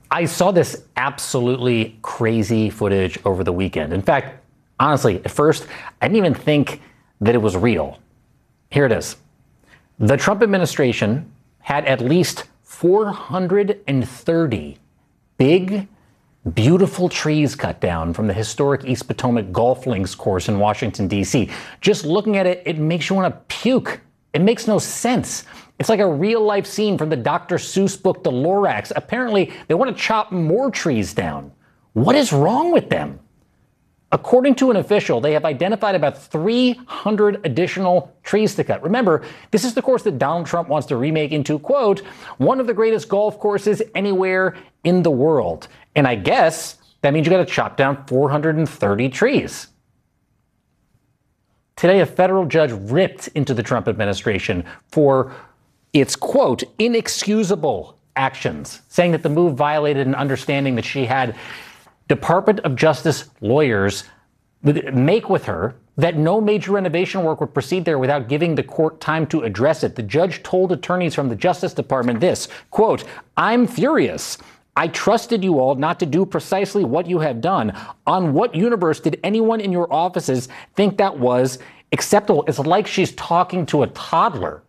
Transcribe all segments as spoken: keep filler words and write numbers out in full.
I saw this absolutely crazy footage over the weekend. In fact, honestly, at first, I didn't even think that it was real. Here it is. The Trump administration had at least four hundred thirty big, beautiful trees cut down from the historic East Potomac Golf Links course in Washington, D C. Just looking at it, it makes you want to puke. It makes no sense. It's like a real-life scene from the Doctor Seuss book, The Lorax. Apparently, they want to chop more trees down. What is wrong with them? According to an official, they have identified about three hundred additional trees to cut. Remember, this is the course that Donald Trump wants to remake into, quote, one of the greatest golf courses anywhere in the world. And I guess that means you got to chop down four hundred thirty trees. Today, a federal judge ripped into the Trump administration for its, quote, inexcusable actions, saying that the move violated an understanding that she had Department of Justice lawyers make with her that no major renovation work would proceed there without giving the court time to address it. The judge told attorneys from the Justice Department this, quote, I'm furious. I trusted you all not to do precisely what you have done. On what universe did anyone in your offices think that was acceptable? It's like she's talking to a toddler.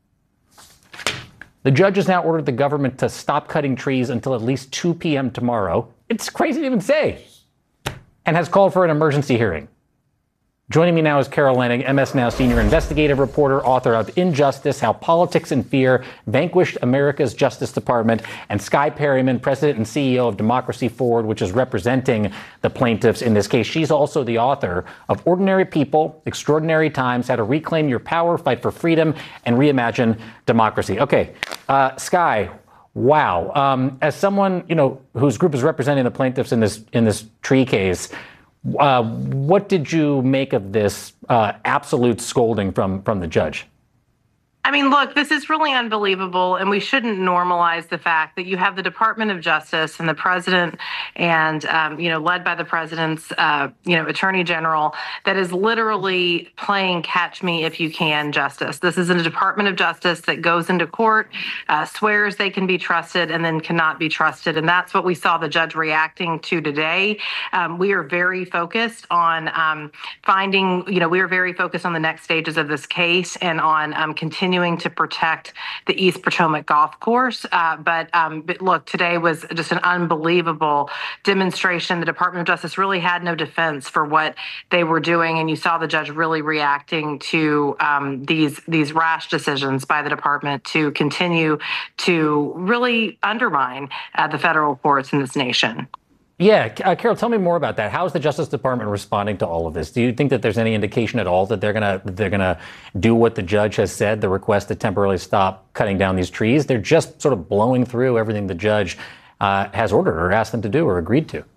The judge has now ordered the government to stop cutting trees until at least two p.m. tomorrow. It's crazy to even say. And has called for an emergency hearing. Joining me now is Carol Leonnig, M S Now senior investigative reporter, author of Injustice, How Politics and Fear Vanquished America's Justice Department, and Skye Perryman, president and C E O of Democracy Forward, which is representing the plaintiffs in this case. She's also the author of Ordinary People, Extraordinary Times, How to Reclaim Your Power, Fight for Freedom, and Reimagine Democracy. Okay, uh, Skye, wow. Um, as someone, you know, whose group is representing the plaintiffs in this in this tree case, Uh, what did you make of this uh, absolute scolding from from the judge? I mean, look, this is really unbelievable, and we shouldn't normalize the fact that you have the Department of Justice and the president and, um, you know, led by the president's, uh, you know, attorney general that is literally playing catch me if you can justice. This is a Department of Justice that goes into court, uh, swears they can be trusted, and then cannot be trusted. And that's what we saw the judge reacting to today. Um, we are very focused on um, finding, you know, we are very focused on the next stages of this case and on um, continuing to protect the East Potomac Golf Course. Uh, but, um, but look, today was just an unbelievable demonstration. The Department of Justice really had no defense for what they were doing, and you saw the judge really reacting to um, these these rash decisions by the department to continue to really undermine uh, the federal courts in this nation. Yeah, uh, Carol, tell me more about that. How is the Justice Department responding to all of this? Do you think that there's any indication at all that they're gonna they're gonna do what the judge has said, the request to temporarily stop cutting down these trees? They're just sort of blowing through everything the judge uh, has ordered or asked them to do or agreed to.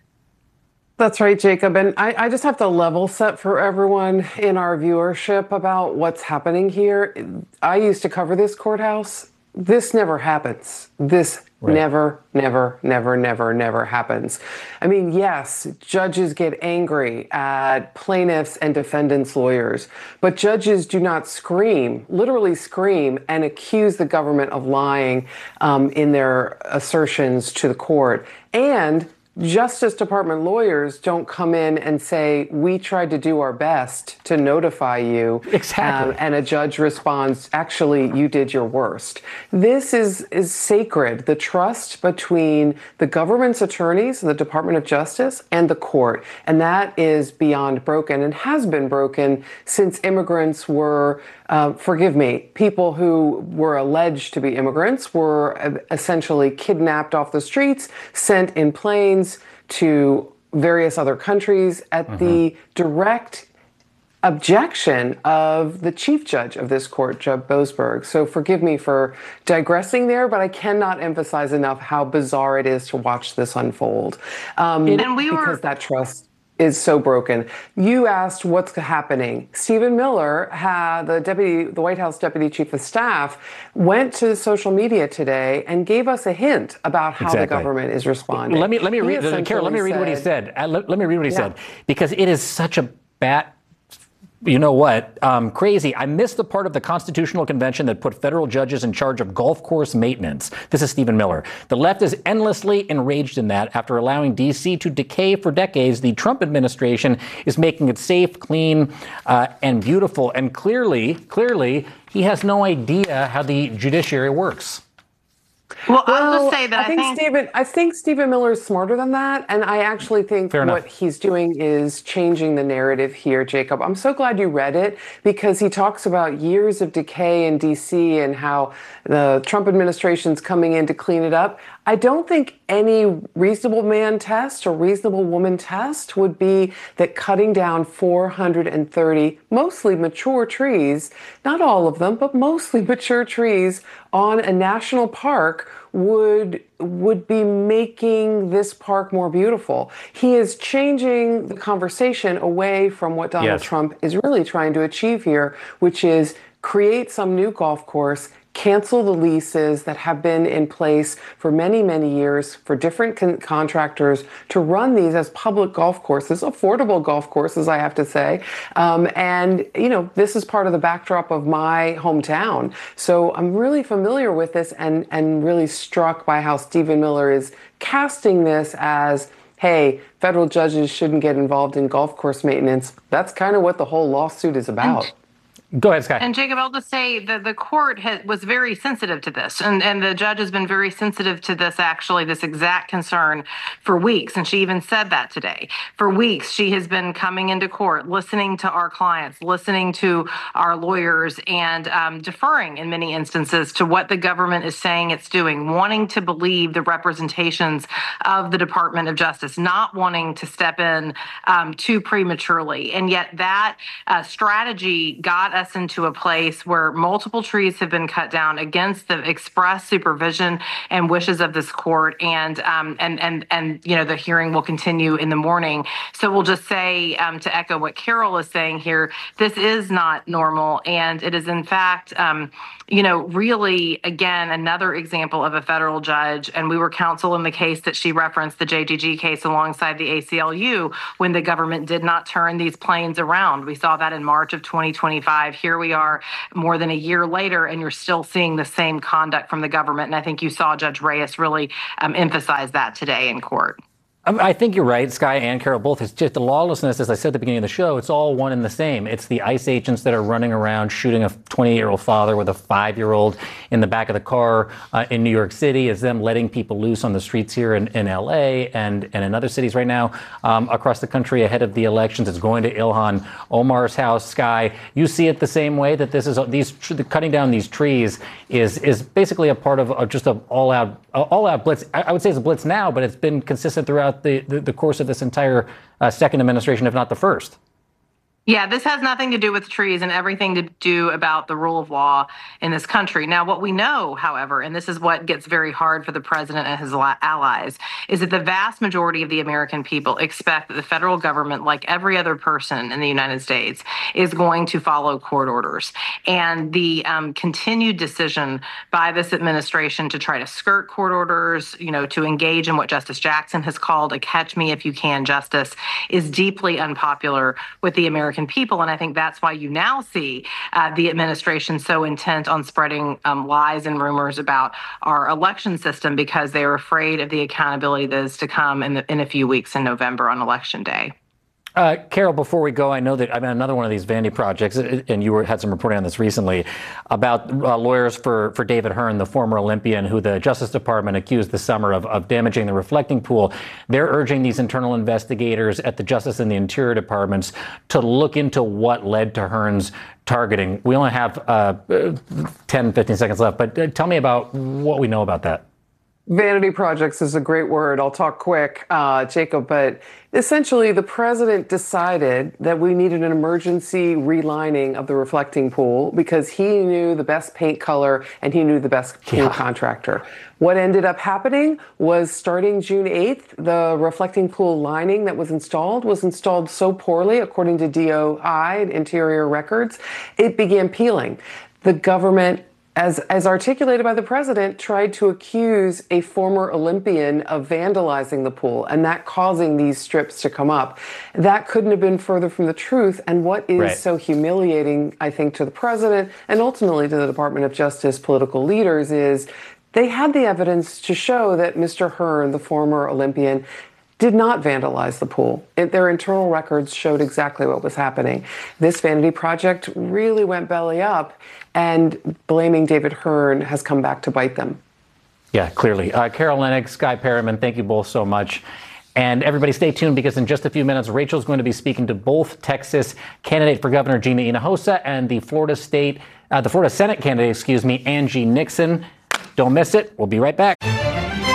That's right, Jacob. And I, I just have to level set for everyone in our viewership about what's happening here. I used to cover this courthouse. This never happens. This Right. Never, never, never, never, never happens. I mean, yes, judges get angry at plaintiffs and defendants' lawyers, but judges do not scream, literally scream, and accuse the government of lying um, in their assertions to the court. And Justice Department lawyers don't come in and say, we tried to do our best to notify you. Exactly. Um, and a judge responds, actually, you did your worst. This is, is sacred, the trust between the government's attorneys, the Department of Justice, and the court. And that is beyond broken and has been broken since immigrants were, uh, forgive me, people who were alleged to be immigrants were essentially kidnapped off the streets, sent in planes to various other countries at mm-hmm. the direct objection of the chief judge of this court, Judge Boasberg. So forgive me for digressing there, but I cannot emphasize enough how bizarre it is to watch this unfold. Um, and we were- because that trust is so broken. You asked what's happening. Stephen Miller, had the deputy, the White House deputy chief of staff, went to social media today and gave us a hint about how exactly. the government is responding. Let me let me read, Carol. Let me read said, what he said. Uh, let, let me read what he yeah. said, because it is such a bat You know what? Um, crazy. I missed the part of the Constitutional Convention that put federal judges in charge of golf course maintenance. This is Stephen Miller. The left is endlessly enraged in that after allowing D C to decay for decades. The Trump administration is making it safe, clean, uh, and beautiful. And clearly, clearly, he has no idea how the judiciary works. Well, I'll Well, just say that I I think think Stephen, I think Stephen Miller is smarter than that, and I actually think Fair enough. what he's doing is changing the narrative here, Jacob. I'm so glad you read it because he talks about years of decay in D C and how the Trump administration's coming in to clean it up. I don't think any reasonable man test or reasonable woman test would be that cutting down four hundred thirty mostly mature trees, not all of them, but mostly mature trees on a national park would would be making this park more beautiful. He is changing the conversation away from what Donald Yes. Trump is really trying to achieve here, which is create some new golf course, cancel the leases that have been in place for many, many years for different con- contractors to run these as public golf courses, affordable golf courses, I have to say. Um, and, you know, this is part of the backdrop of my hometown. So I'm really familiar with this and, and really struck by how Stephen Miller is casting this as, hey, federal judges shouldn't get involved in golf course maintenance. That's kind of what the whole lawsuit is about. Go ahead, Sky. And Jacob, I'll just say that the court has, was very sensitive to this, and, and the judge has been very sensitive to this, actually, this exact concern for weeks. And she even said that today. For weeks, she has been coming into court, listening to our clients, listening to our lawyers, and um, deferring in many instances to what the government is saying it's doing, wanting to believe the representations of the Department of Justice, not wanting to step in um, too prematurely. And yet that uh, strategy got us into a place where multiple trees have been cut down against the express supervision and wishes of this court, and um, and and and you know the hearing will continue in the morning. So we'll just say, um, to echo what Carol is saying here, this is not normal, and it is in fact, um, you know, really again another example of a federal judge. And we were counsel in the case that she referenced, the J G G case alongside the A C L U, when the government did not turn these planes around. We saw that in March of twenty twenty-five. Here we are more than a year later, and you're still seeing the same conduct from the government. And I think you saw Judge Reyes really um, emphasize that today in court. I think you're right, Sky and Carol both. It's just the lawlessness, as I said at the beginning of the show, it's all one and the same. It's the ICE agents that are running around shooting a twenty-eight-year-old father with a five-year-old in the back of the car uh, in New York City. It's them letting people loose on the streets here in, in L A and, and in other cities right now um, across the country ahead of the elections. It's going to Ilhan Omar's house. Sky, you see it the same way, that this is these cutting down these trees is is basically a part of, of just an all-out all-out blitz. I, I would say it's a blitz now, but it's been consistent throughout The, the, the course of this entire uh, second administration, if not the first. Yeah, this has nothing to do with trees and everything to do about the rule of law in this country. Now, what we know, however, and this is what gets very hard for the president and his allies, is that the vast majority of the American people expect that the federal government, like every other person in the United States, is going to follow court orders. And the um, continued decision by this administration to try to skirt court orders, you know, to engage in what Justice Jackson has called a catch me if you can justice, is deeply unpopular with the American people. And I think that's why you now see uh, the administration so intent on spreading um, lies and rumors about our election system, because they are afraid of the accountability that is to come in, the, in a few weeks in November on Election Day. Uh, Carol, before we go, I know that I mean another one of these Vandy projects, and you were, had some reporting on this recently about uh, lawyers for, for David Hearn, the former Olympian, who the Justice Department accused this summer of, of damaging the reflecting pool. They're urging these internal investigators at the Justice and the Interior Departments to look into what led to Hearn's targeting. We only have uh, ten, fifteen seconds left, but uh, tell me about what we know about that. Vanity projects is a great word. I'll talk quick, uh, Jacob, but essentially the president decided that we needed an emergency relining of the reflecting pool because he knew the best paint color and he knew the best pool Yeah. contractor. What ended up happening was starting June eighth, the reflecting pool lining that was installed was installed so poorly, according to D O I, Interior Records, it began peeling. The government as, as articulated by the president, tried to accuse a former Olympian of vandalizing the pool and that causing these strips to come up. That couldn't have been further from the truth. And what is Right. so humiliating, I think, to the president and ultimately to the Department of Justice political leaders is they had the evidence to show that Mister Hearn, the former Olympian, did not vandalize the pool. It, their internal records showed exactly what was happening. This vanity project really went belly up, and blaming David Hearn has come back to bite them. Yeah, clearly. Uh, Carol Lennox, Guy Perriman, thank you both so much. And everybody stay tuned because in just a few minutes, Rachel's going to be speaking to both Texas candidate for governor Gina Hinojosa and the Florida State, uh, the Florida Senate candidate, excuse me, Angie Nixon. Don't miss it. We'll be right back.